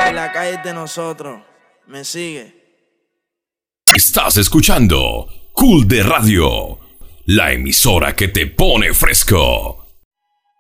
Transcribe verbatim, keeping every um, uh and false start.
Y la calle es de nosotros. ¿Me sigue? Estás escuchando Cool de Radio, la emisora que te pone fresco.